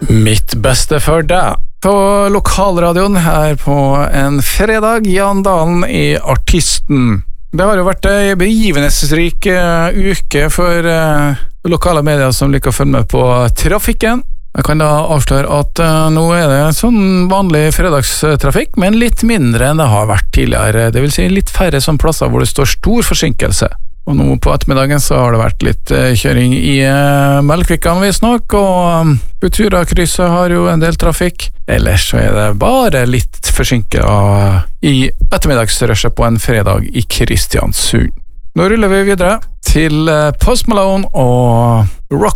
Mitt beste for deg på lokalradioen her på en fredag. Jan Dalen i Artisten. Det har jo vært en begivenhetsrik uke for lokale medier som liker å følge med på trafikken. Jeg kan da avsløre at nå er det sånn vanlig fredagstrafikk, men litt mindre enn det har vært tidligere. Det vil si litt færre som plasser hvor det står stor forsinkelse. Og nå på ettermiddagen så har det vært litt kjøring i Melkvikan visstnok, og Futura-krysset har jo en del trafikk. Ellers så er det bare litt forsinket i ettermiddagsrushet på en fredag i Kristiansund. Nå ruller vi videre til Post Malone og Rock